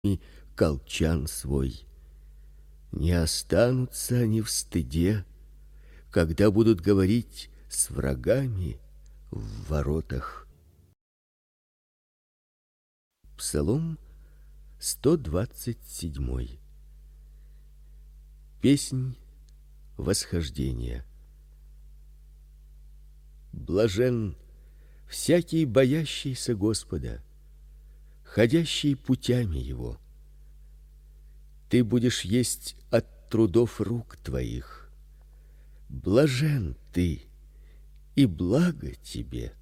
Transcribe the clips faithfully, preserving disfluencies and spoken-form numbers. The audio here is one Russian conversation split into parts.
колчан свой. Не останутся они в стыде, когда будут говорить с врагами в воротах. Псалом сто двадцать семь. Песнь восхождения. Блажен всякий боящийся Господа, ходящий путями его. Ты будешь есть от трудов рук твоих. Блажен ты, и благо тебе.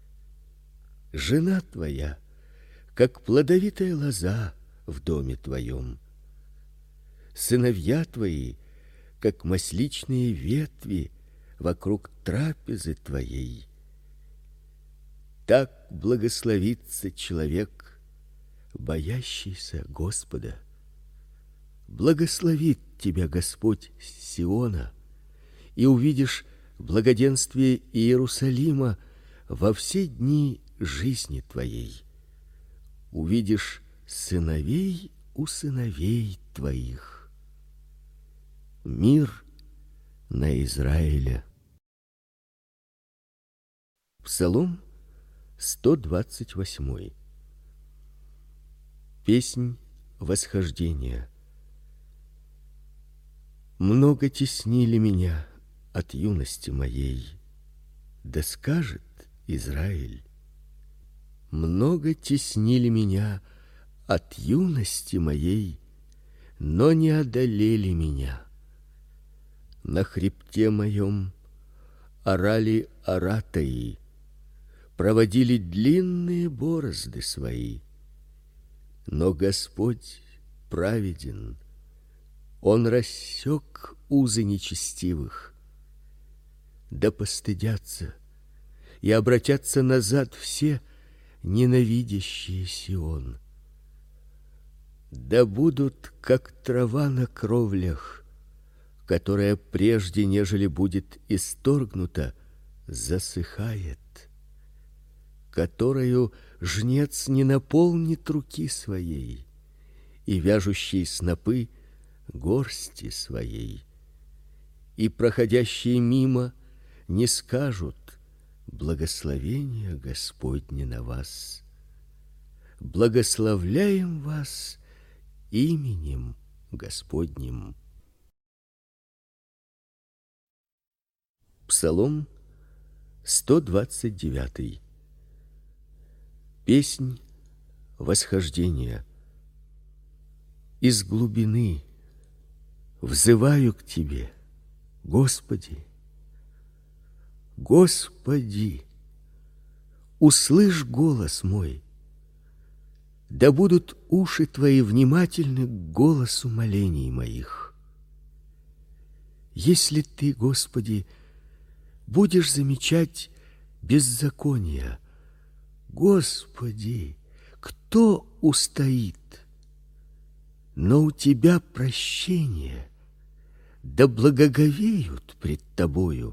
Жена твоя, как плодовитая лоза в доме твоем. Сыновья твои, как масличные ветви вокруг трапезы твоей. Так благословится человек, боящийся Господа. Благословит тебя Господь с Сиона, и увидишь благоденствие Иерусалима во все дни жизни твоей. Увидишь сыновей у сыновей твоих. Мир на Израиля. Псалом сто двадцать восемь. Песнь восхождения. Много теснили меня от юности моей, да скажет Израиль. Много теснили меня от юности моей, но не одолели меня. На хребте моем орали аратаи, проводили длинные борозды свои. Но Господь праведен, Он рассек узы нечестивых. Да постыдятся и обратятся назад все ненавидящие Сион. Да будут, как трава на кровлях, которая прежде, нежели будет исторгнута, засыхает, которую жнец не наполнит руки своей, и вяжущий снопы горсти своей. И проходящие мимо не скажут: благословение Господне на вас. Благословляем вас именем Господним. Псалом сто двадцать девять. Песнь восхождения. Из глубины взываю к тебе, Господи. Господи, услышь голос мой. Да будут уши твои внимательны к голосу молений моих. Если ты, Господи, будешь замечать беззакония, Господи, кто устоит? Но у тебя прощение, да благоговеют пред тобою.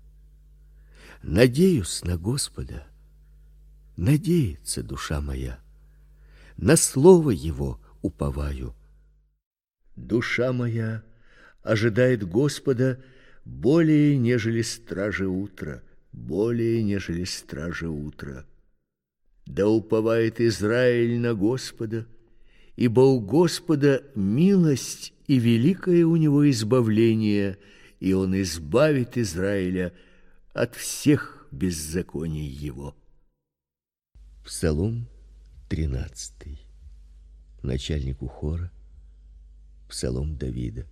Надеюсь на Господа, надеется душа моя, на слово его уповаю. Душа моя ожидает Господа более, нежели стражи утра, более, нежели стражи утра. Да уповает Израиль на Господа, ибо у Господа милость и великое у него избавление, и он избавит Израиля от всех беззаконий его. Псалом тринадцатый. Начальнику хора. Псалом Давида.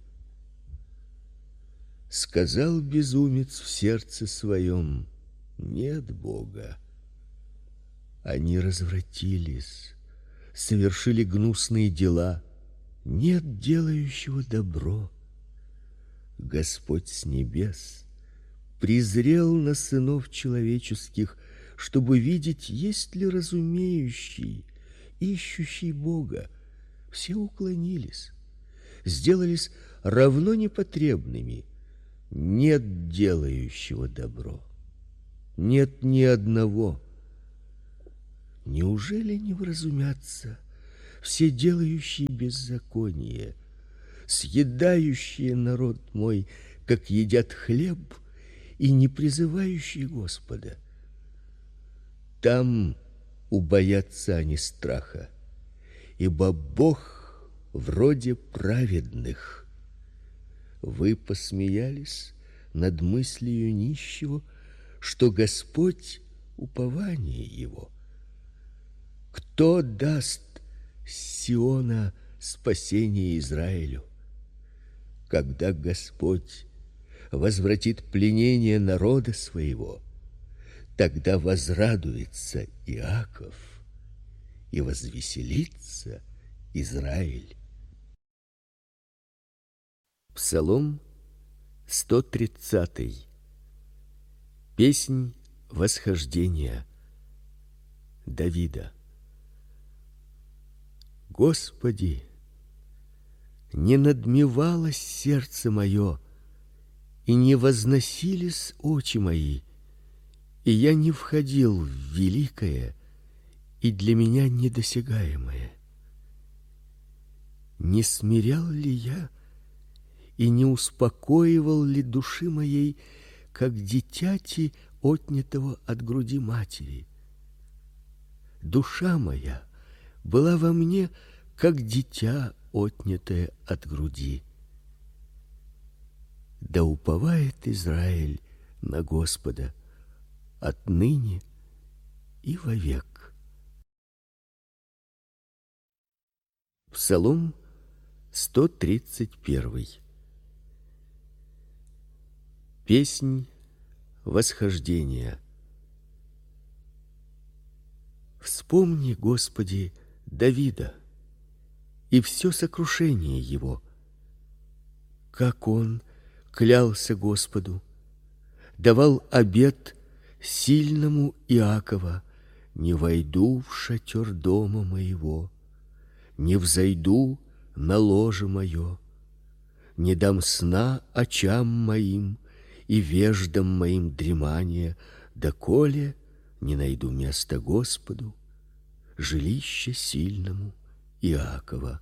Сказал безумец в сердце своем: нет Бога. Они развратились, совершили гнусные дела, нет делающего добро. Господь с небес презрел на сынов человеческих, чтобы видеть, есть ли разумеющий, ищущий Бога. Все уклонились, сделались равно непотребными. Нет делающего добро, нет ни одного. Неужели не вразумятся все делающие беззаконие, съедающие народ мой, как едят хлеб, и не призывающие Господа. Там убоятся они страха, ибо Бог вроде праведных. Вы посмеялись над мыслью нищего, что Господь упование его. Кто даст с Сиона спасение Израилю? Когда Господь возвратит пленение народа своего, тогда возрадуется Иаков и возвеселится Израиль. Псалом сто тридцатый. Песнь восхождения Давида. Господи, не надмевалось сердце мое, и не возносились очи мои, и я не входил в великое и для меня недосягаемое. Не смирял ли я и не успокоивал ли души моей, как дитяти, отнятого от груди матери? Душа моя была во мне, как дитя, отнятое от груди. Да уповает Израиль на Господа отныне и вовек. Псалом сто тридцать первый. Песнь восхождения. Вспомни, Господи, Давида и все сокрушение его, как он клялся Господу, давал обет сильному Иакова: не войду в шатер дома моего, не взойду на ложе мое, не дам сна очам моим и веждам моим дремания, доколе не найду места Господу, жилище сильному Иакова.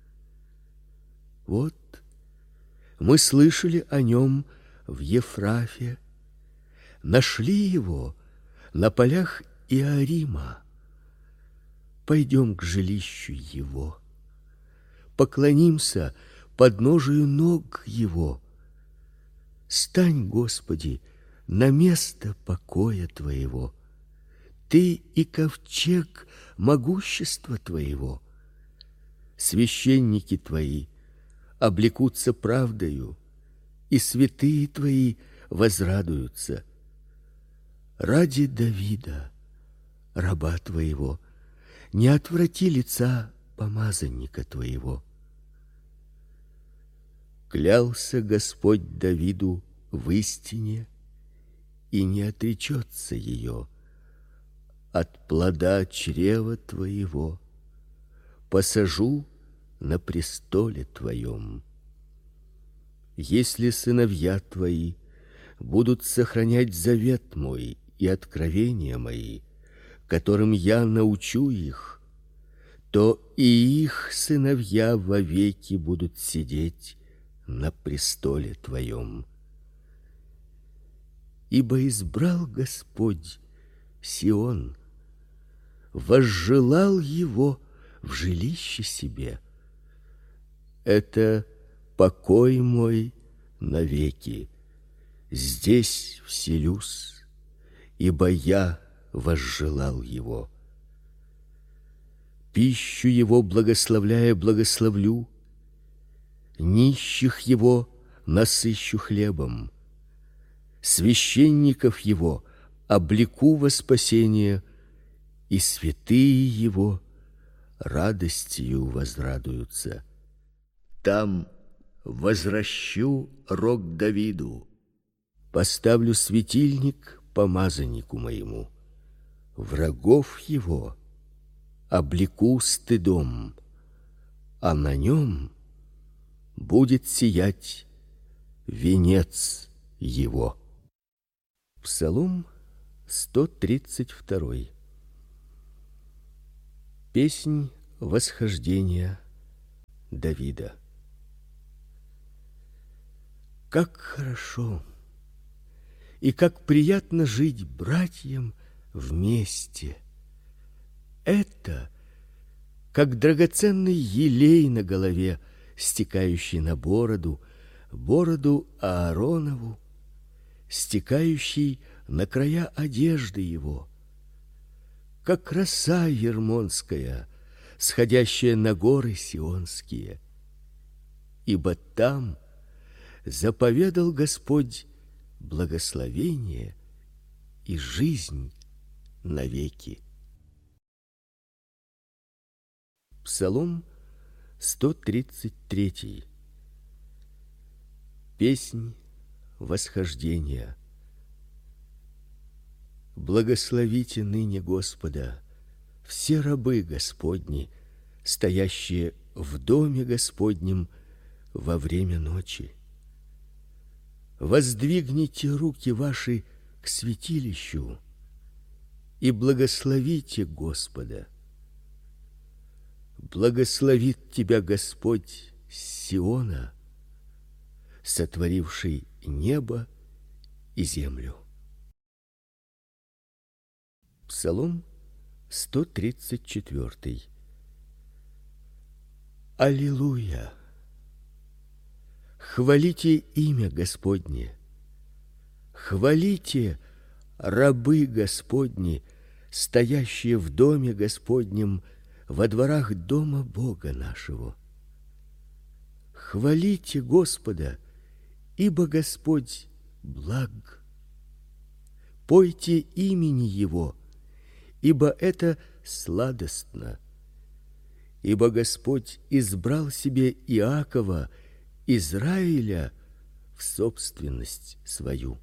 Вот мы слышали о нем в Ефрафе, нашли его на полях Иорима. Пойдем к жилищу его, поклонимся подножию ног его. Стань, Господи, на место покоя Твоего. Ты и ковчег могущества Твоего. Священники Твои облекутся правдою, и святые Твои возрадуются. Ради Давида, раба Твоего, не отврати лица помазанника Твоего. Клялся Господь Давиду в истине, и не отречется ее. От плода чрева Твоего посажу на престоле Твоем. Если сыновья Твои будут сохранять завет мой и откровения мои, которым я научу их, то и их сыновья вовеки будут сидеть на престоле Твоем. Ибо избрал Господь Сион, возжелал его в жилище себе. Это покой мой навеки, здесь вселюсь, ибо я возжелал его. Пищу его благословляя благословлю, нищих его насыщу хлебом, священников его облеку во спасение, и святые его радостью возрадуются. Там возвращу рог Давиду, поставлю светильник помазаннику моему, врагов его облеку стыдом, а на нем будет сиять венец его. Псалом сто тридцать второй. Песнь Восхождение Давида. Как хорошо и как приятно жить братьям вместе. Это как драгоценный елей на голове, стекающий на бороду, бороду Ааронову, стекающий на края одежды его, как роса ермонская, сходящая на горы сионские. Ибо там заповедал Господь благословение и жизнь навеки. Псалом сто тридцать три. Песнь восхождения. Благословите ныне Господа все рабы Господни, стоящие в доме Господнем во время ночи. Воздвигните руки ваши к святилищу и благословите Господа. Благословит тебя Господь с Сиона, сотворивший небо и землю. Псалом сто тридцать четыре. Аллилуйя! Хвалите имя Господне. Хвалите, рабы Господни, стоящие в доме Господнем, во дворах дома Бога нашего. Хвалите Господа, ибо Господь благ. Пойте имени Его, ибо это сладостно. Ибо Господь избрал себе Иакова, Израиля, в собственность свою.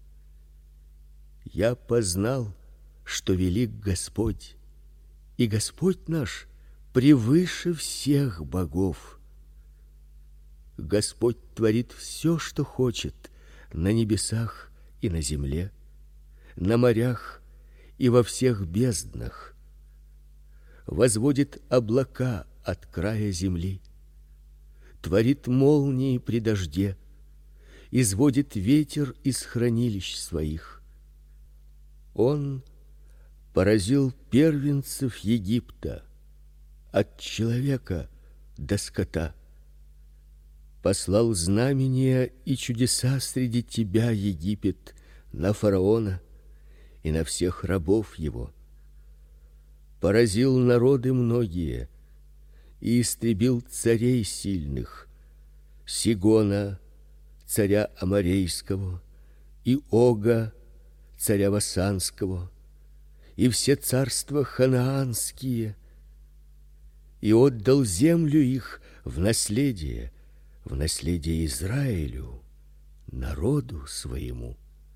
Я познал, что велик Господь, и Господь наш превыше всех богов. Господь творит все, что хочет, на небесах и на земле, на морях и во всех безднах. Возводит облака от края земли, творит молнии при дожде, изводит ветер из хранилищ своих. Он поразил первенцев Египта, от человека до скота. Послал знамения и чудеса среди тебя, Египет, на фараона и на всех рабов его. Поразил народы многие и истребил царей сильных: Сигона, царя аморейского, и Ога, царя васанского, и все царства ханаанские, и отдал землю их в наследие, в наследие Израилю, народу своему.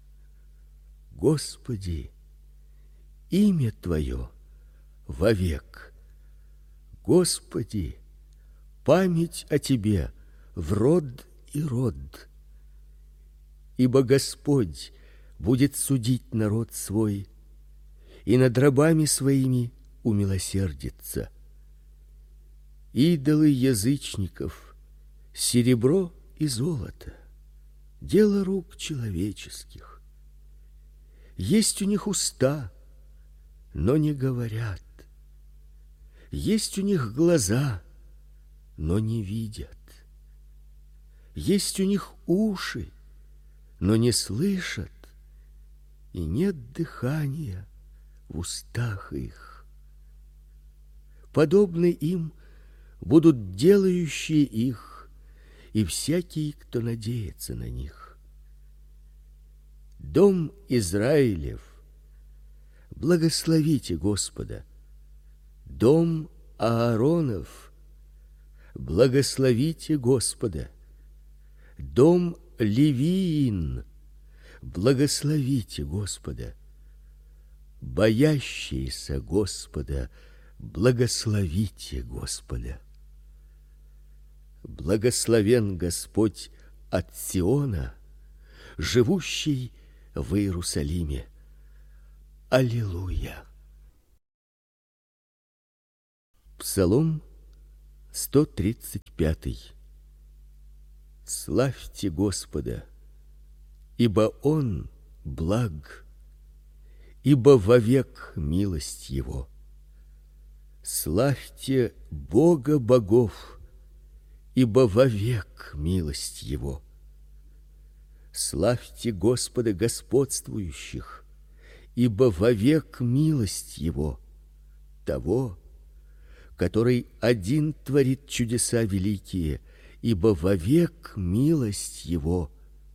Господи, имя Твое вовек. Господи, память о Тебе в род и род. Ибо Господь будет судить народ свой, и над рабами своими умилосердится. Идолы язычников, серебро и золото, дело рук человеческих. Есть у них уста, но не говорят. Есть у них глаза, но не видят. Есть у них уши, но не слышат, и нет дыхания в устах их. Подобны им будут делающие их, и всякий, кто надеется на них. Дом Израилев, благословите Господа. Дом Ааронов, благословите Господа. Дом Левиин, благословите Господа. Боящиеся Господа, благословите Господа. Благословен Господь от Сиона, живущий в Иерусалиме. Аллилуйя! Псалом сто тридцать пятый. Славьте Господа, ибо Он благ, ибо вовек милость Его. Славьте Бога богов, ибо вовек милость Его. Славьте Господа господствующих, ибо вовек милость Его, того, который один творит чудеса великие, ибо вовек милость Его,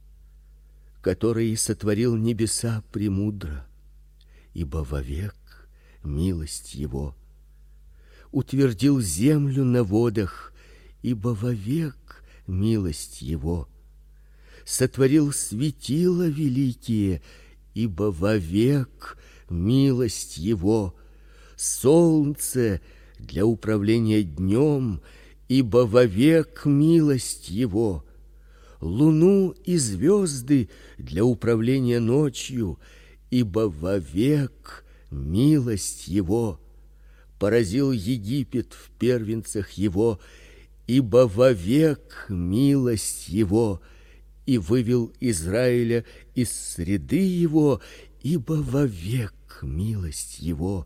который сотворил небеса премудро, ибо вовек милость Его, утвердил землю на водах, ибо вовек милость Его, сотворил светила великие, ибо вовек милость Его, солнце для управления днем, ибо вовек милость Его, луну и звезды для управления ночью, ибо вовек милость Его, поразил Египет в первенцах его, ибо вовек милость Его, и вывел Израиля из среды его, ибо вовек милость Его,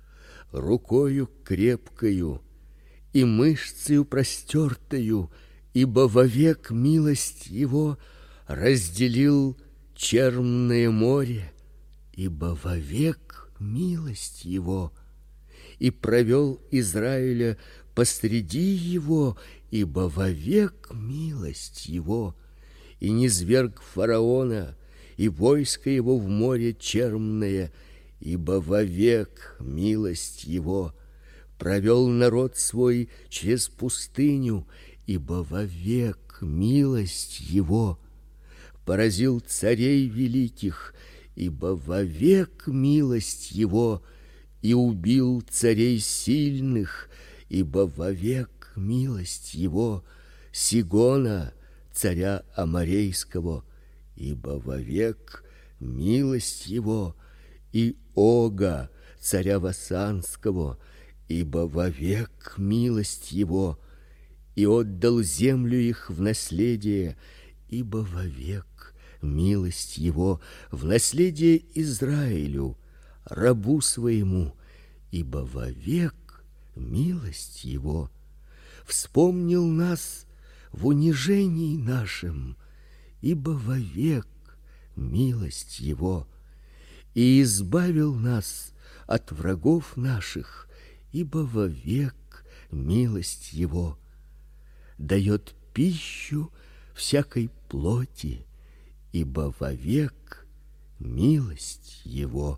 рукою крепкою и мышцею простертою, ибо вовек милость Его, разделил Черное море, ибо вовек милость Его, и провел Израиля посреди его, ибо вовек милость Его, и низверг фараона и войско его в море Черное, ибо вовек милость Его, провел народ свой через пустыню, ибо вовек милость Его, поразил царей великих, ибо вовек милость Его, и убил царей сильных, ибо вовек милость Его, Сигона, царя аморейского, ибо вовек милость Его, и Ога, царя васанского, ибо вовек милость Его, и отдал землю их в наследие, ибо вовек милость Его, в наследие Израилю, рабу своему, ибо вовек милость Его. Вспомнил нас в унижении нашем, ибо вовек милость Его, и избавил нас от врагов наших, ибо вовек милость Его, дает пищу всякой плоти, ибо вовек милость Его.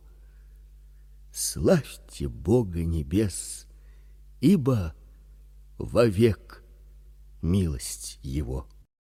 Славьте Бога небес, ибо вовек милость Его.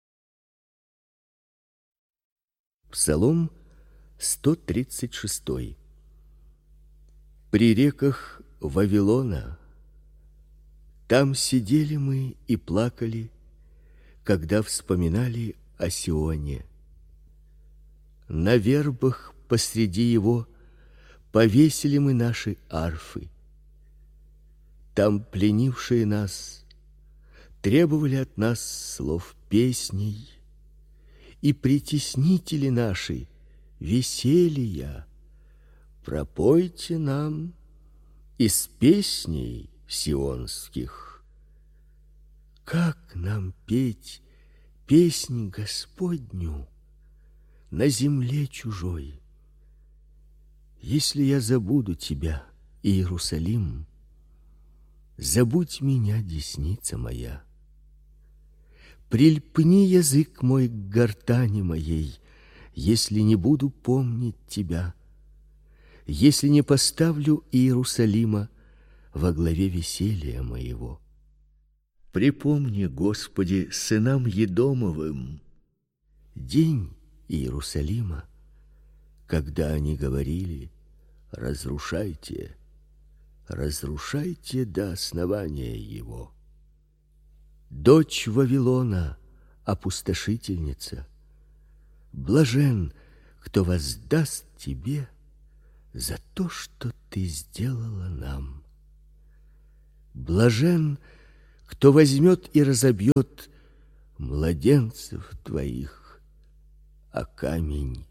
Псалом сто тридцать шестой. При реках Вавилона там сидели мы и плакали, когда вспоминали о Сионе. На вербах посреди его повесили мы наши арфы. Там пленившие нас требовали от нас слов песней, и притеснители наши веселья. Пропойте нам из песней сионских. Как нам петь песнь Господню на земле чужой? Если я забуду тебя, Иерусалим, забудь меня, десница моя. Прильпни язык мой к гортани моей, если не буду помнить тебя, если не поставлю Иерусалима во главе веселья моего. Припомни, Господи, сынам Едомовым день Иерусалима, когда они говорили: разрушайте, разрушайте до основания его. Дочь Вавилона, опустошительница, блажен, кто воздаст тебе за то, что ты сделала нам. Блажен, кто возьмет и разобьет младенцев твоих о камень.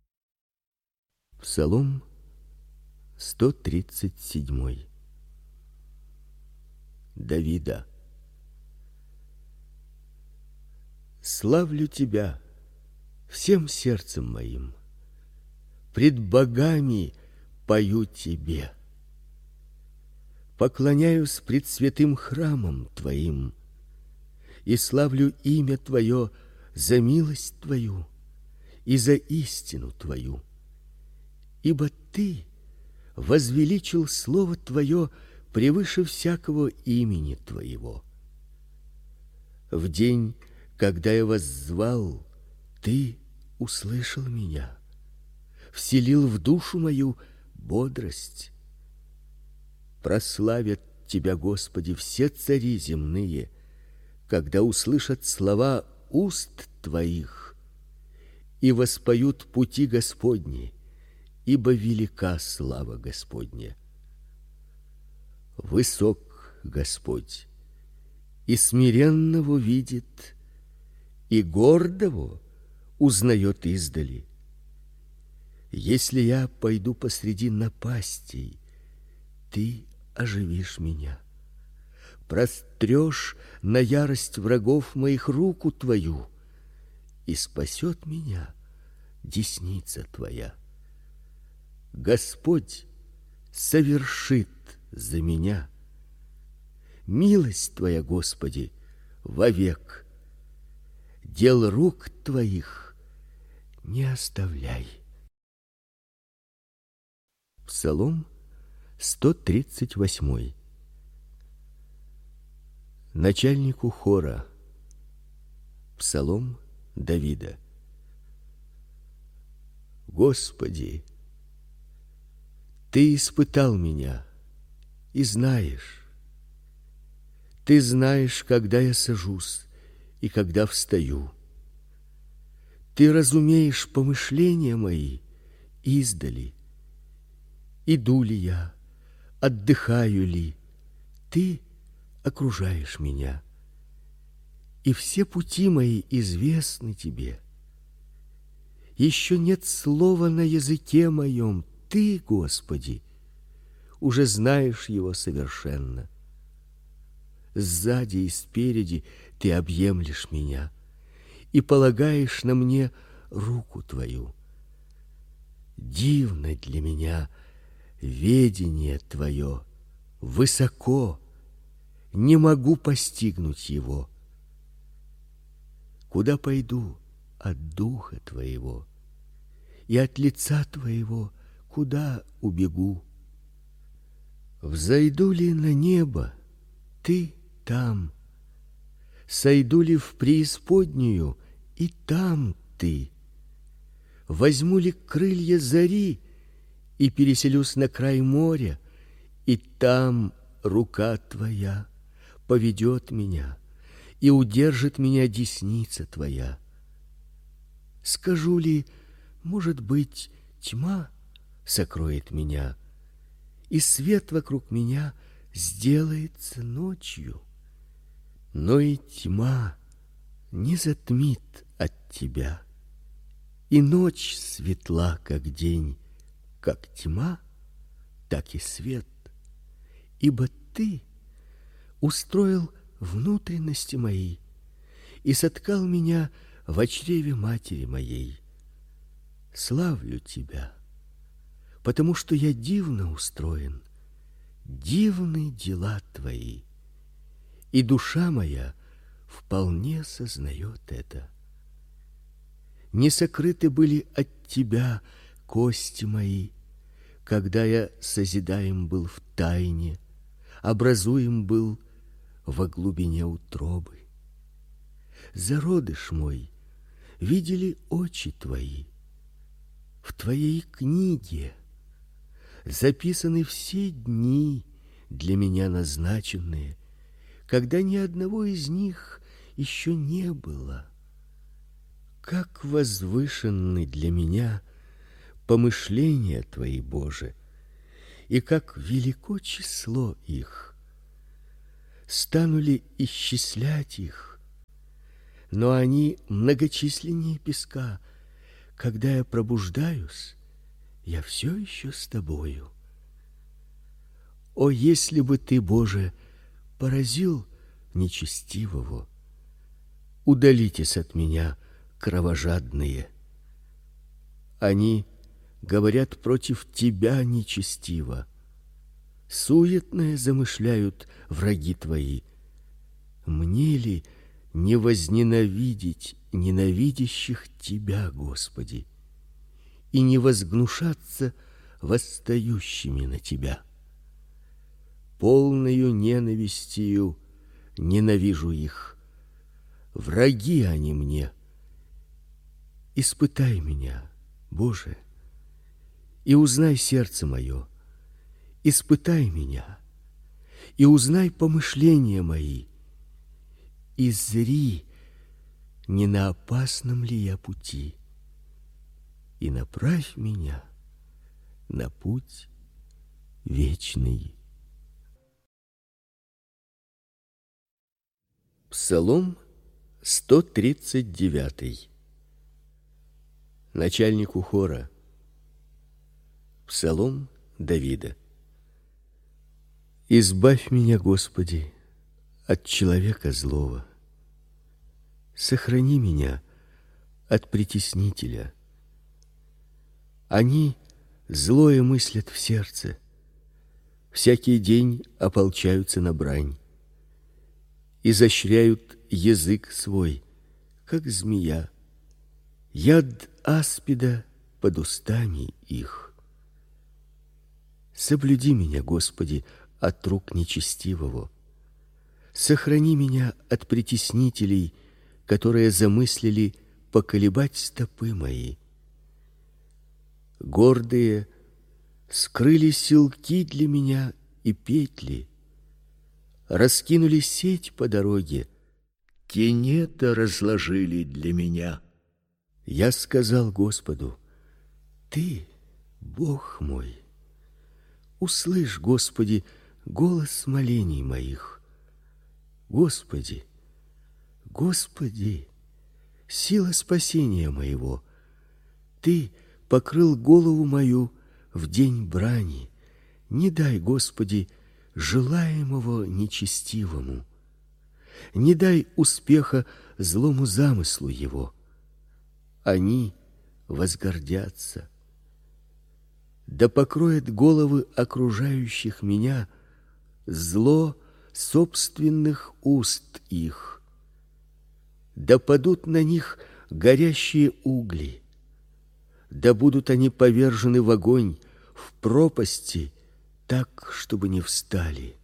Псалом сто тридцать семь. Давида. Славлю тебя всем сердцем моим, пред богами пою тебе. Поклоняюсь пред святым храмом твоим и славлю имя твое за милость твою и за истину твою. Ибо ты возвеличил слово твое превыше всякого имени твоего. В день, когда я воззвал, ты услышал меня, вселил в душу мою бодрость. Прославят тебя, Господи, все цари земные, когда услышат слова уст твоих и воспоют пути Господни, ибо велика слава Господня. Высок Господь, и смиренного видит, и гордого узнает издали. Если я пойду посреди напастей, ты оживишь меня. Прострёшь на ярость врагов моих руку твою, и спасет меня десница твоя. Господь совершит за меня. Милость твоя, Господи, вовек. Дел рук твоих не оставляй. Псалом сто тридцать восемь. Начальнику хора. Псалом Давида. Господи, ты испытал меня и знаешь. Ты знаешь, когда я сажусь и когда встаю. Ты разумеешь помышления мои издали. Иду ли я, отдыхаю ли, ты окружаешь меня, и все пути мои известны тебе. Еще нет слова на языке моем, ты, Господи, уже знаешь его совершенно. Сзади и спереди ты объемлешь меня и полагаешь на мне руку твою. Дивно для меня ведение твое, высоко, не могу постигнуть его. Куда пойду от духа твоего, и от лица твоего куда убегу? Взойду ли на небо, ты там. Сойду ли в преисподнюю, и там ты. Возьму ли крылья зари и переселюсь на край моря, и там рука твоя поведет меня, и удержит меня десница твоя. Скажу ли, может быть, тьма сокроет меня, и свет вокруг меня сделается ночью? Но и тьма не затмит от тебя, и ночь светла, как день, как тьма, так и свет, ибо ты устроил внутренности мои и соткал меня в чреве матери моей. Славлю тебя, потому что я дивно устроен, дивны дела твои, и душа моя вполне сознает это. Не сокрыты были от тебя кости мои, когда я созидаем был в тайне, образуем был во глубине утробы. Зародыш мой видели очи твои. В твоей книге записаны все дни, для меня назначенные, когда ни одного из них еще не было. Как возвышенны для меня помышления твои, Боже, и как велико число их. стану ли исчислять их? Но они многочисленнее песка. Когда я пробуждаюсь, я все еще с тобою. О, если бы ты, Боже, поразил нечестивого! Удалитесь от меня, кровожадные. Они говорят против тебя нечестиво. Суетное замышляют враги твои. Мне ли не возненавидеть ненавидящих тебя, Господи, и не возгнушаться восстающими на тебя? Полною ненавистью ненавижу их. Враги они мне. Испытай меня, Боже, и узнай сердце мое. Испытай меня и узнай помышления мои. И зри, не на опасном ли я пути, и направь меня на путь вечный. Псалом сто тридцать девятый. Начальнику хора. Псалом Давида. Избавь меня, Господи, от человека злого. Сохрани меня от притеснителя. Они злое мыслят в сердце, всякий день ополчаются на брань, изощряют язык свой, как змея, яд аспида под устами их. Соблюди меня, Господи, от рук нечестивого. Сохрани меня от притеснителей, которые замыслили поколебать стопы мои. Гордые скрыли селки для меня и петли, раскинули сеть по дороге, тенета разложили для меня. Я сказал Господу: Ты, Бог мой. Услышь, Господи, голос молений моих. Господи, Господи, сила спасения моего, Ты покрыл голову мою в день брани. Не дай, Господи, желаемого нечестивому. Не дай успеха злому замыслу его. Они возгордятся. Да покроет головы окружающих меня зло собственных уст их. Да падут на них горящие угли. Да будут они повержены в огонь, в пропасти, так, чтобы не встали.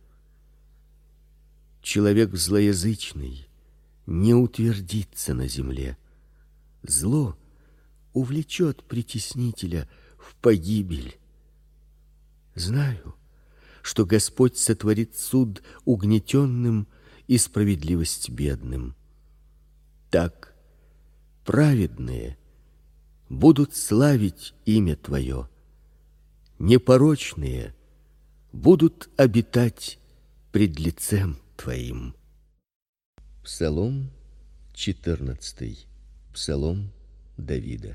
Человек злоязычный не утвердится на земле. Зло увлечет притеснителя в погибель. Знаю, что Господь сотворит суд угнетенным и справедливость бедным. Так праведные будут славить имя Твое, непорочные будут обитать пред лицем Твоим. Псалом четырнадцатый. Псалом Давида.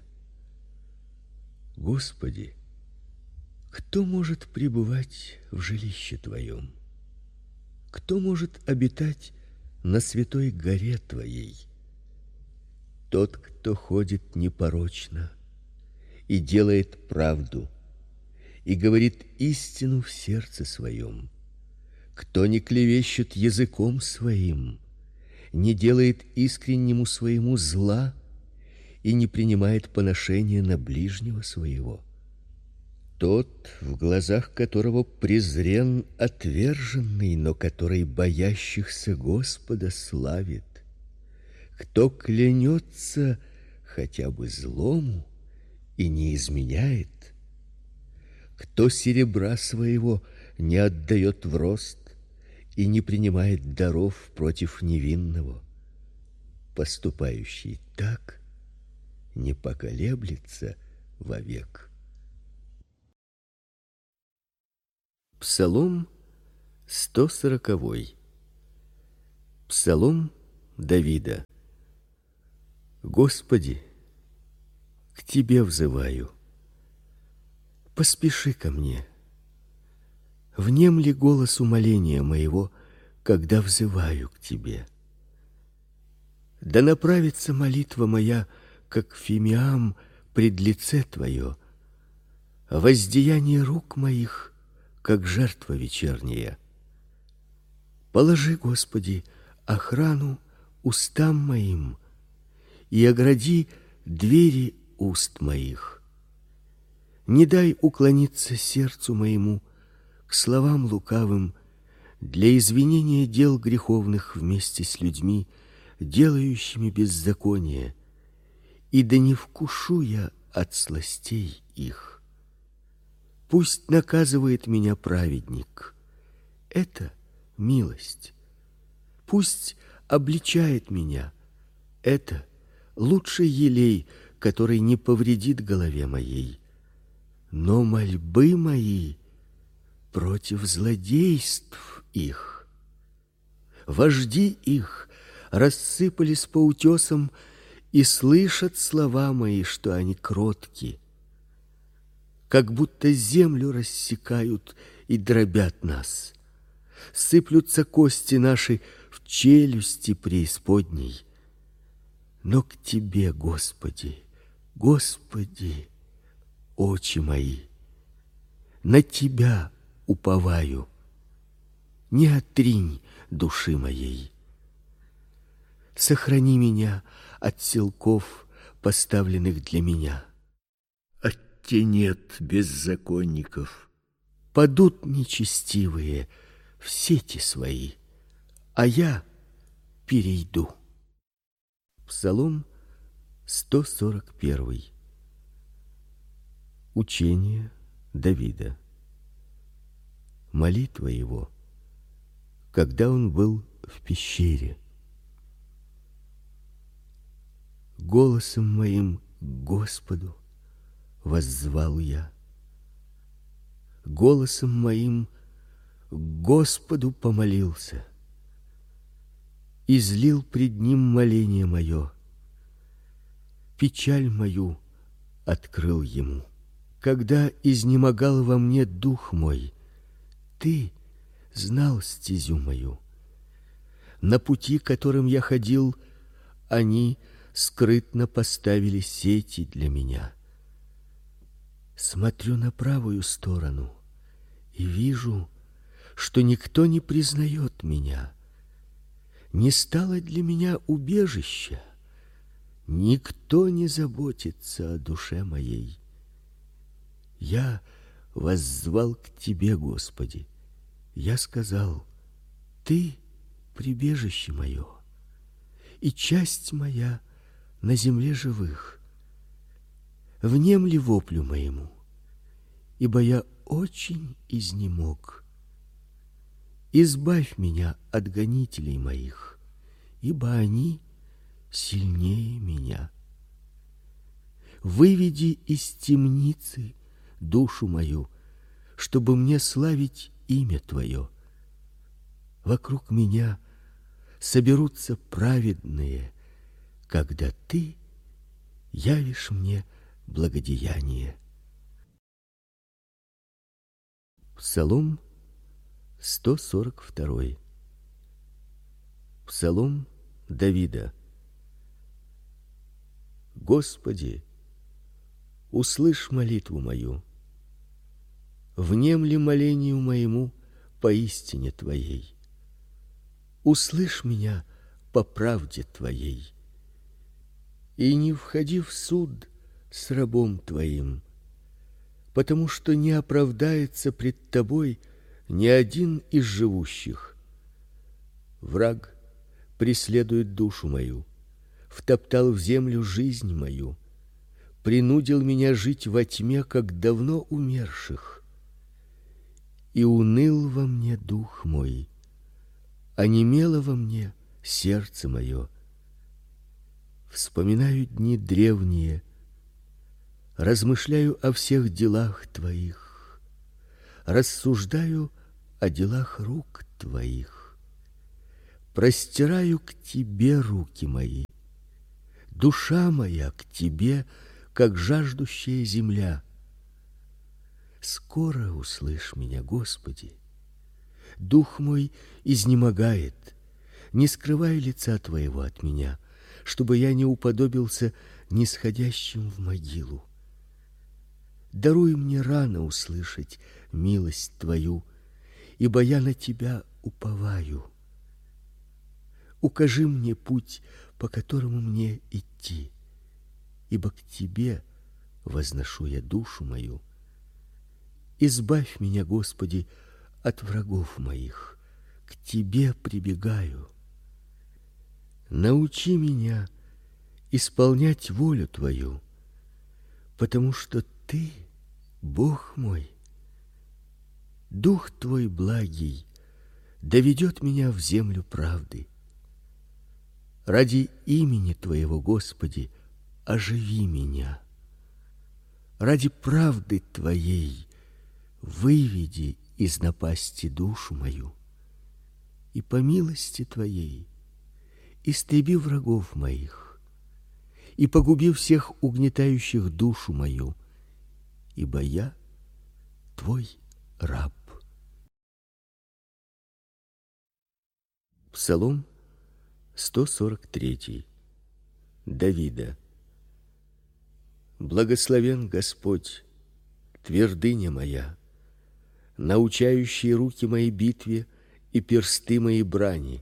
Господи, кто может пребывать в жилище Твоем? Кто может обитать на святой горе Твоей? Тот, кто ходит непорочно и делает правду, и говорит истину в сердце своем, кто не клевещет языком своим, не делает искреннему своему зла и не принимает поношения на ближнего своего. Тот, в глазах которого презрен отверженный, но который боящихся Господа славит. Кто клянется хотя бы злому и не изменяет. Кто серебра своего не отдает в рост и не принимает даров против невинного. Поступающий так не поколеблется вовек. Псалом сто сороковой. Псалом Давида. Господи, к Тебе взываю. Поспеши ко мне. Внемли голос умоления моего, когда взываю к Тебе. Да направится молитва моя, как фимиам пред лице Твое, а воздеяние рук моих, как жертва вечерняя. Положи, Господи, охрану устам моим и огради двери уст моих. Не дай уклониться сердцу моему к словам лукавым для извинения дел греховных вместе с людьми, делающими беззаконие, и да не вкушу я от сластей их. Пусть наказывает меня праведник. Это милость. Пусть обличает меня. Это лучший елей, который не повредит голове моей. Но мольбы мои против злодейств их. Вожди их рассыпались по утесам и слышат слова мои, что они кротки. Как будто землю рассекают и дробят нас. Сыплются кости наши в челюсти преисподней. Но к Тебе, Господи, Господи, очи мои, на Тебя уповаю. Не отринь души моей. Сохрани меня от силков, поставленных для меня. Оттенет беззаконников. Падут нечестивые в сети свои, а я перейду. Псалом сто сорок один. Учение Давида. Молитва его, когда он был в пещере. Голосом моим к Господу воззвал я. Голосом моим к Господу помолился. Излил пред Ним моление мое. Печаль мою открыл Ему. Когда изнемогал во мне дух мой, Ты знал стезю мою. На пути, которым я ходил, они скрытно поставили сети для меня. Смотрю на правую сторону и вижу, что никто не признает меня. Не стало для меня убежища. Никто не заботится о душе моей. Я воззвал к Тебе, Господи. Я сказал: Ты прибежище мое и часть моя на земле живых. Внемли воплю моему, ибо я очень изнемог. Избавь меня от гонителей моих, ибо они сильнее меня. Выведи из темницы душу мою, чтобы мне славить имя Твое. Вокруг меня соберутся праведные, когда Ты явишь мне благодеяние. Псалом сто сорок два. Псалом Давида. Господи, услышь молитву мою. Внемли молению моему по истине Твоей. Услышь меня по правде Твоей. И не входи в суд с рабом Твоим, потому что не оправдается пред Тобой ни один из живущих. Враг преследует душу мою, втоптал в землю жизнь мою, принудил меня жить во тьме, как давно умерших. И уныл во мне дух мой, онемело во мне сердце мое. Вспоминаю дни древние, размышляю о всех делах Твоих, рассуждаю о делах рук Твоих. Простираю к тебе руки мои. Душа моя к тебе, как жаждущая земля. Скоро услышь меня, Господи. Дух мой изнемогает. Не скрывай лица твоего от меня, чтобы я не уподобился нисходящим в могилу. Даруй мне рано услышать милость твою, ибо я на тебя уповаю. Укажи мне путь, по которому мне идти, ибо к тебе возношу я душу мою. Избавь меня, Господи, от врагов моих, к тебе прибегаю. Научи меня исполнять волю твою, потому что ты Бог мой. Дух твой благий доведет меня в землю правды. Ради имени твоего, Господи, оживи меня. Ради правды твоей выведи из напасти душу мою, и по милости твоей истреби врагов моих, и погуби всех угнетающих душу мою, ибо я твой раб. Псалом сто сорок три. Давида. Благословен Господь, твердыня моя, научающий руки мои битве и персты мои брани.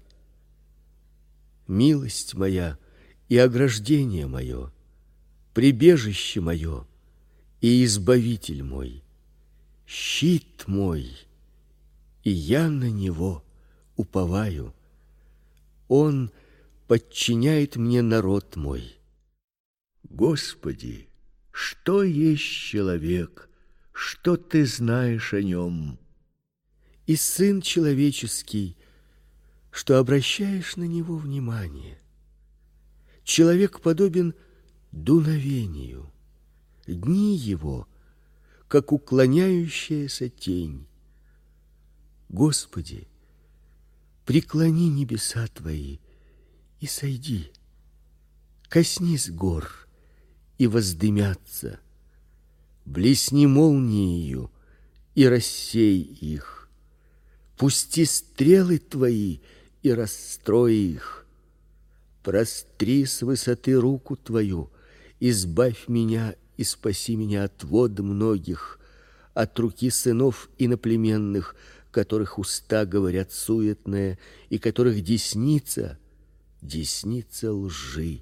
Милость моя и ограждение мое, прибежище мое и избавитель мой, щит мой, и я на него уповаю. Он подчиняет мне народ мой. Господи, что есть человек, что ты знаешь о нем? И сын человеческий, что обращаешь на него внимание. Человек подобен дуновению, дни его, как уклоняющаяся тень. Господи, преклони небеса твои и сойди, коснись гор и воздымятся, блесни молниею и рассей их, пусти стрелы твои и расстрой их, простри с высоты руку твою, избавь меня и спаси меня от вод многих, от руки сынов иноплеменных, которых уста говорят суетное, и которых десница, десница лжи.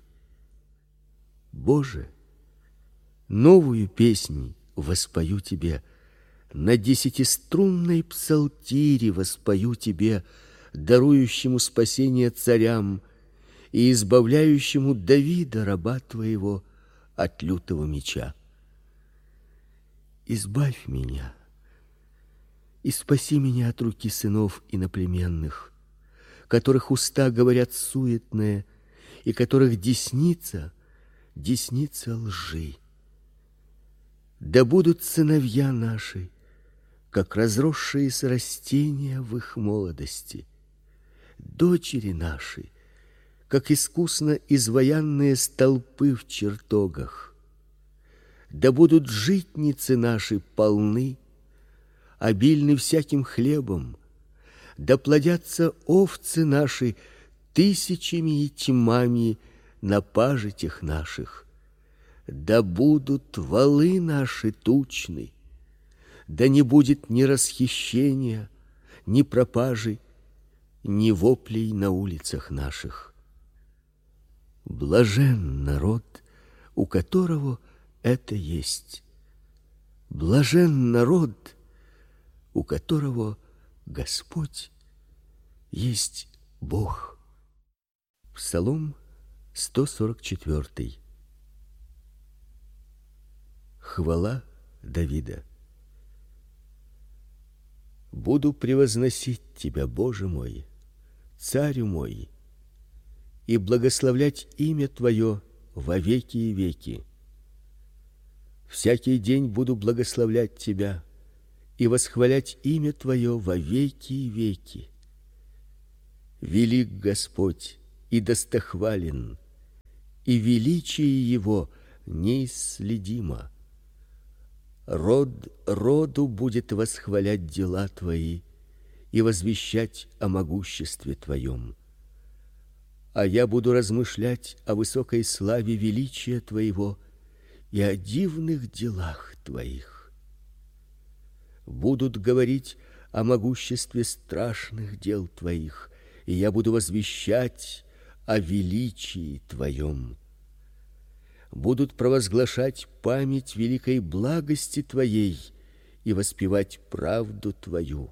Боже, новую песнь воспою тебе, на десятиструнной псалтире воспою тебе, дарующему спасение царям и избавляющему Давида, раба твоего, от лютого меча. Избавь меня и спаси меня от руки сынов иноплеменных, которых уста говорят суетное, и которых десница, десница лжи. Да будут сыновья наши, как разросшиеся растения в их молодости, дочери наши, как искусно изваянные столпы в чертогах. Да будут житницы наши полны, обильны всяким хлебом, да плодятся овцы наши тысячами и тьмами на пажитях наших, да будут валы наши тучны, да не будет ни расхищения, ни пропажи, ни воплей на улицах наших. Блажен народ, у которого это есть. Блажен народ, у которого Господь есть Бог. Псалом сто сорок четыре. Хвала Давида. Буду превозносить тебя, Боже мой, царю мой, и благословлять имя твое во веки и веки. Всякий день буду благословлять тебя и восхвалять имя твое во веки и веки. Велик Господь и достохвален, и величие его неисследимо. Род роду будет восхвалять дела твои и возвещать о могуществе твоем. А я буду размышлять о высокой славе величия твоего и о дивных делах твоих. Будут говорить о могуществе страшных дел твоих, и я буду возвещать о величии твоем. Будут провозглашать память великой благости твоей и воспевать правду твою.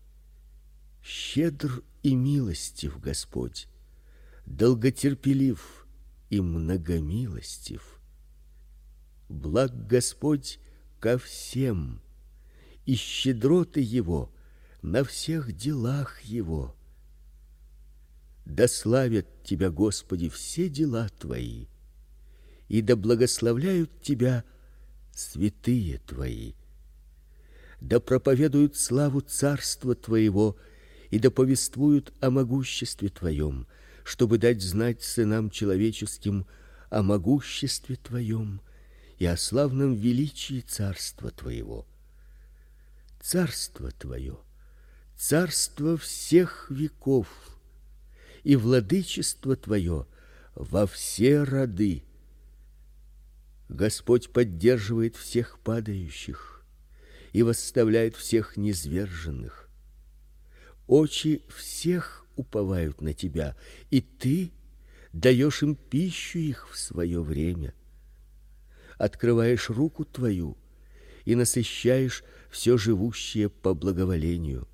Щедр и милостив Господь, долготерпелив и многомилостив. Благ Господь ко всем, и щедроты его на всех делах его. Да славят тебя, Господи, все дела твои, и да благословляют тебя святые твои. Да проповедуют славу царства твоего, и да повествуют о могуществе твоем, чтобы дать знать сынам человеческим о могуществе твоем и о славном величии царства твоего. Царство твое, царство всех веков, и владычество твое во все роды. Господь поддерживает всех падающих и восставляет всех низверженных. Очи всех уповают на тебя, и ты даешь им пищу их в свое время. Открываешь руку твою и насыщаешь все живущее по благоволению.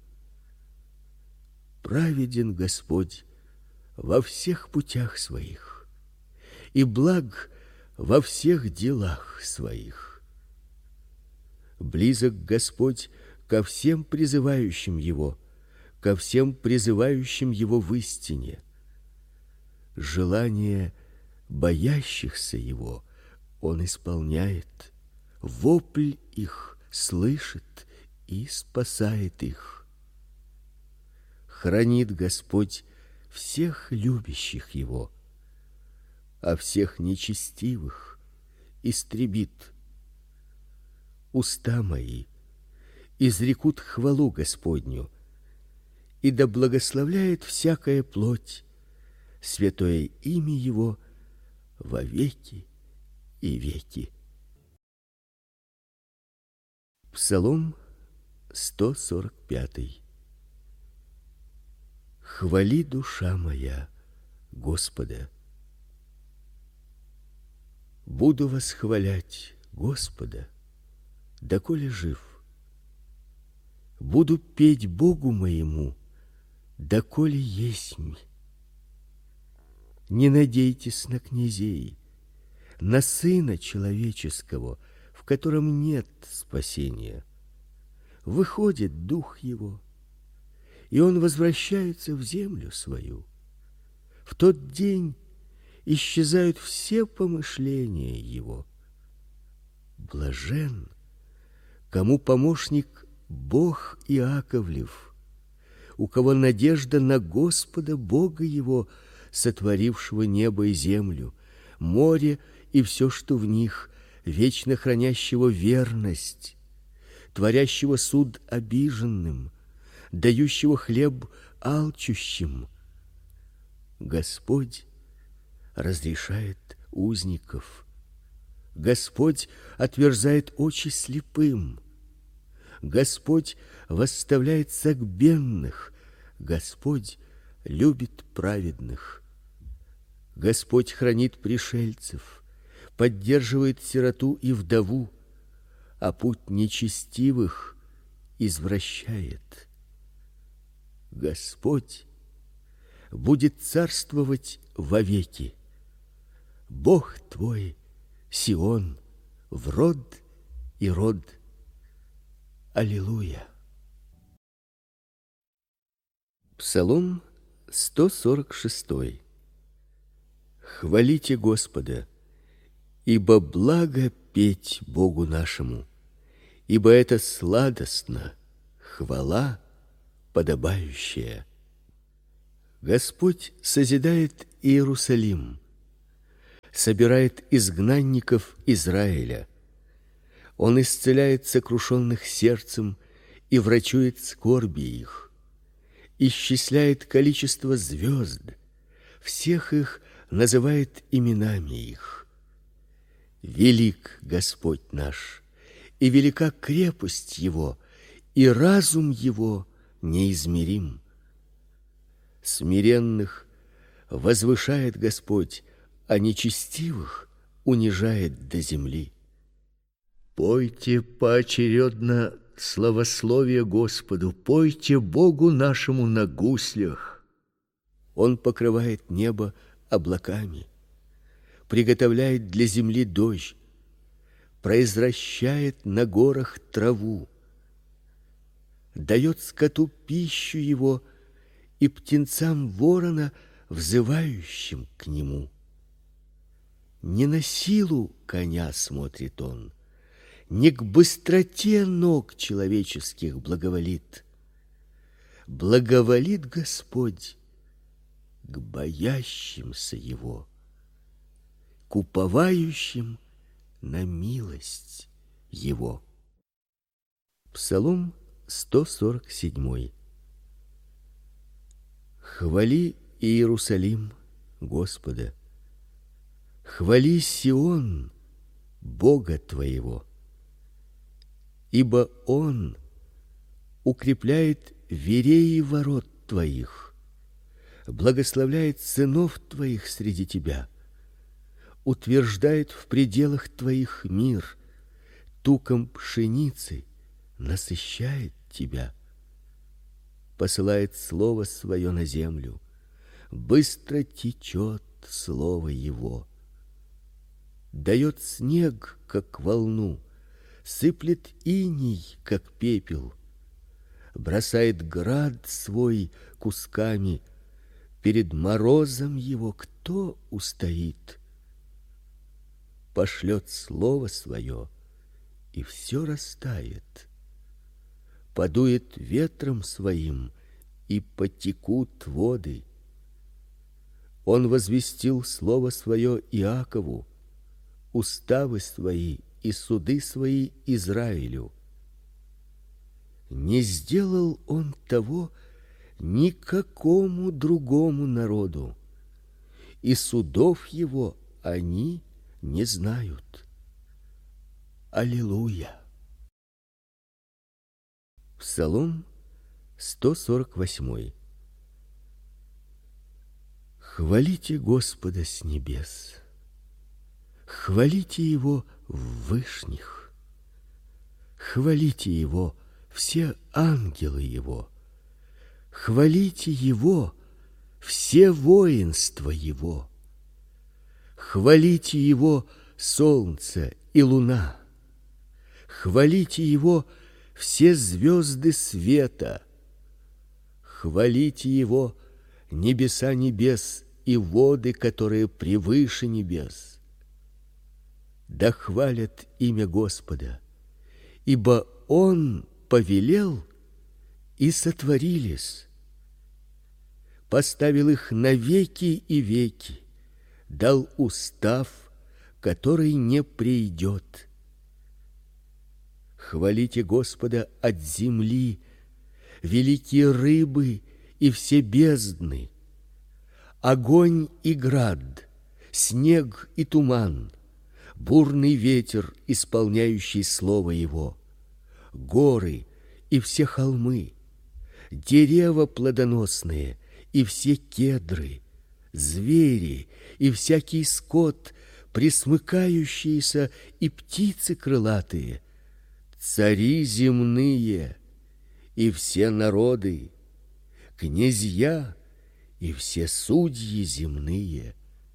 Праведен Господь во всех путях своих, и благ во всех делах своих. Близок Господь ко всем призывающим его, ко всем призывающим его в истине. Желание боящихся его он исполняет, вопль их слышит и спасает их. Хранит Господь всех любящих его, а всех нечестивых истребит. Уста мои изрекут хвалу Господню, и да благословляет всякая плоть святое имя его во веки и веки. Псалом сто сорок пять. Хвали, душа моя, Господа. Буду восхвалять Господа, доколе жив. Буду петь Богу моему, доколе есмь. Не надейтесь на князей, на сына человеческого, в котором нет спасения. Выходит дух его, и он возвращается в землю свою. В тот день исчезают все помышления его. Блажен, кому помощник Бог Иаковлев, у кого надежда на Господа Бога его, сотворившего небо и землю, море и все, что в них, вечно хранящего верность, творящего суд обиженным, дающего хлеб алчущим. Господь разрешает узников. Господь отверзает очи слепым. Господь восставляет согбенных. Господь любит праведных. Господь хранит пришельцев, поддерживает сироту и вдову, а путь нечестивых извращает. Господь будет царствовать вовеки. Бог твой, Сион, в род и род. Аллилуйя. Псалом сто сорок шесть. Хвалите Господа, ибо благо петь Богу нашему, ибо это сладостно, хвала подобающая. Господь созидает Иерусалим, собирает изгнанников Израиля. Он исцеляет сокрушенных сердцем и врачует скорби их, исчисляет количество звезд, всех их называет именами их. Велик Господь наш, и велика крепость его, и разум его неизмерим. Смиренных возвышает Господь, а нечестивых унижает до земли. Пойте поочередно славословие Господу, пойте Богу нашему на гуслях. Он покрывает небо облаками, приготовляет для земли дождь, произвращает на горах траву, дает скоту пищу его и птенцам ворона, взывающим к нему. Не на силу коня смотрит он, не к быстроте ног человеческих благоволит. Благоволит Господь к боящимся его, к уповающим на милость его. Псалом сто сорок семь. Хвали Иерусалим Господа, хвали Сион Бога твоего, ибо Он укрепляет вереи ворот твоих, благословляет сынов твоих среди тебя, утверждает в пределах твоих мир, туком пшеницы насыщает тебя, посылает слово свое на землю, быстро течет слово его, дает снег, как волну, сыплет иней, как пепел, бросает град свой кусками, перед морозом его кто устоит? Пошлет слово свое, и все растает, подует ветром своим, и потекут воды. Он возвестил слово свое Иакову, уставы свои и суды свои Израилю. Не сделал он того никакому другому народу, и судов его они не знают. Аллилуйя. Псалом сто сорок восемь. Хвалите Господа с небес, хвалите его в вышних, хвалите его все ангелы его, хвалите его все воинства его, хвалите его солнце и луна, хвалите его все звезды света, хвалите его небеса небес и воды, которые превыше небес. Да хвалят имя Господа, ибо Он повелел, и сотворились. Поставил их на веки и веки, дал устав, который не прейдет. Хвалите Господа от земли, великие рыбы и все бездны, огонь и град, снег и туман, бурный ветер, исполняющий слово его, горы и все холмы, дерева плодоносные и все кедры, звери и всякий скот, пресмыкающиеся и птицы крылатые, цари земные и все народы, князья и все судьи земные,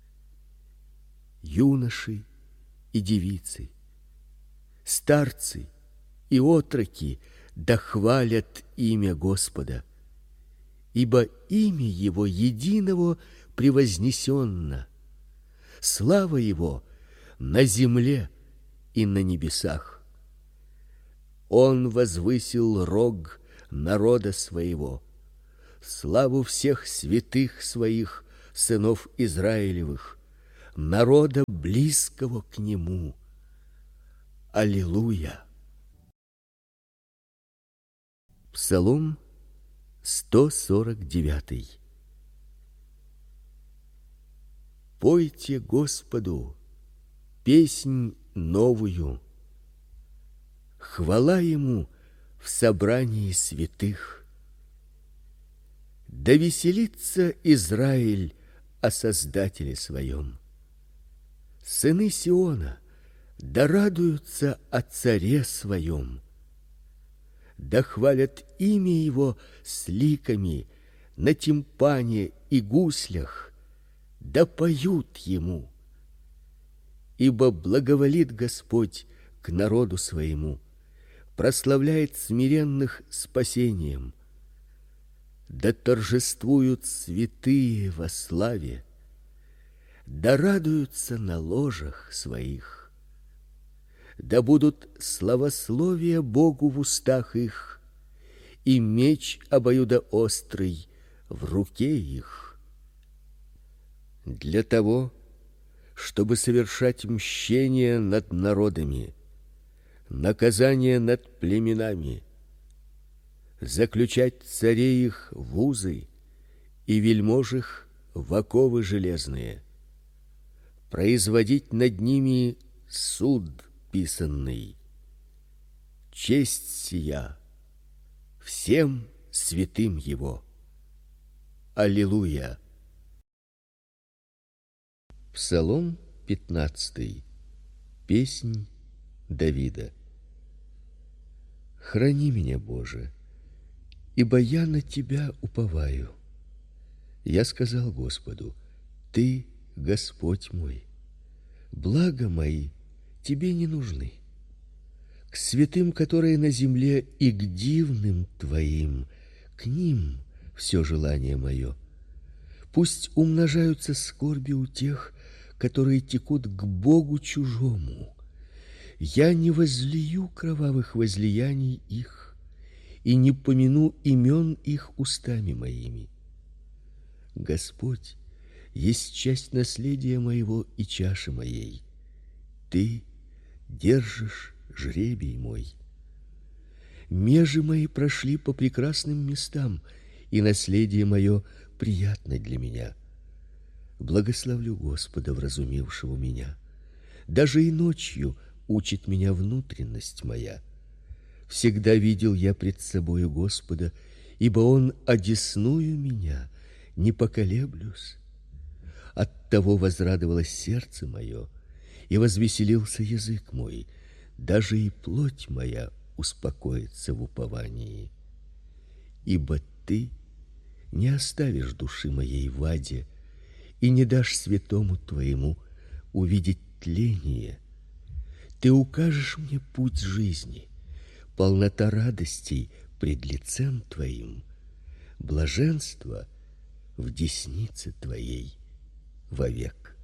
юноши и девицы, старцы и отроки, да хвалят имя Господа, ибо имя его единого превознесенно, слава его на земле и на небесах. Он возвысил рог народа своего, славу всех святых своих, сынов Израилевых, народа близкого к нему. Аллилуйя. Псалом сто сорок девять. Пойте Господу песнь новую, хвала ему в собрании святых. Да веселится Израиль о Создателе своем. Сыны Сиона да радуются о Царе своем. Да хвалят имя его с ликами на тимпане и гуслях, да поют ему. Ибо благоволит Господь к народу своему, прославляет смиренных спасением. Да торжествуют святые во славе, да радуются на ложах своих. Да будут славословия Богу в устах их, и меч обоюдоострый в руке их. Для того, чтобы совершать мщение над народами, наказание над племенами, заключать царей их в узы и вельмож их в оковы железные, производить над ними суд писанный. Честь сия всем святым его. Аллилуйя. Псалом пятнадцатый. Песнь Давида. Храни меня, Боже, ибо я на Тебя уповаю. Я сказал Господу: Ты Господь мой. Блага мои Тебе не нужны. К святым, которые на земле, и к дивным Твоим, к ним все желание мое. Пусть умножаются скорби у тех, которые текут к Богу чужому. Я не возлию кровавых возлияний их и не помяну имен их устами моими. Господь есть часть наследия моего и чаши моей. Ты держишь жребий мой. Межи мои прошли по прекрасным местам, и наследие мое приятно для меня. Благословлю Господа, вразумившего меня. Даже и ночью учит меня внутренность моя. Всегда видел я пред собою Господа, ибо Он одесную меня, не поколеблюсь. Оттого возрадовалось сердце мое, и возвеселился язык мой, даже и плоть моя успокоится в уповании. Ибо Ты не оставишь души моей в аде и не дашь святому Твоему увидеть тление. Ты укажешь мне путь жизни, полнота радостей пред лицем Твоим, блаженство в деснице Твоей вовек.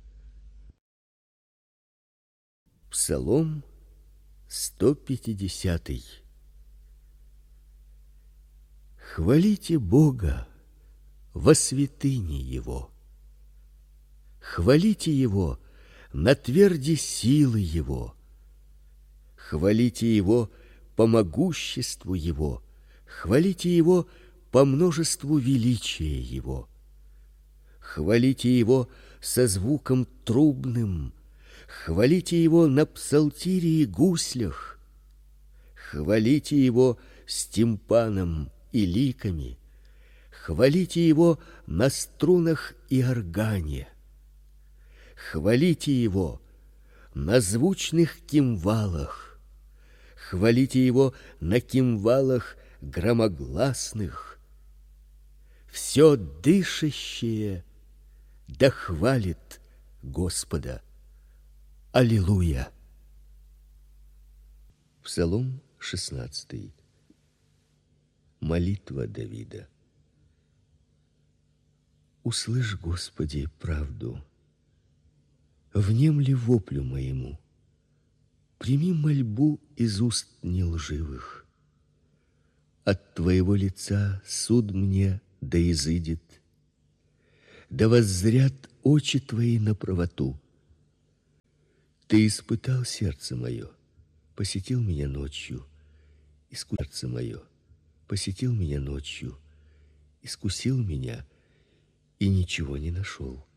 Псалом сто пятидесятый. Хвалите Бога во святыне Его. Хвалите Его на тверди силы Его. Хвалите Его по могуществу Его. Хвалите Его по множеству величия Его. Хвалите Его со звуком трубным. Хвалите Его на псалтире и гуслях. Хвалите Его с тимпаном и ликами. Хвалите Его на струнах и органе. Хвалите Его на звучных кимвалах. Хвалите Его на кимвалах громогласных. Все дышащее да хвалит Господа. Аллилуйя. Псалом шестнадцатый. Молитва Давида. Услышь, Господи, правду. Внемли воплю моему. Прими мольбу из уст нелживых. От Твоего лица суд мне да изыдет, да воззрят очи твои на правоту. Ты испытал сердце мое, посетил меня ночью, искусил сердце мое, посетил меня ночью, искусил меня и ничего не нашел.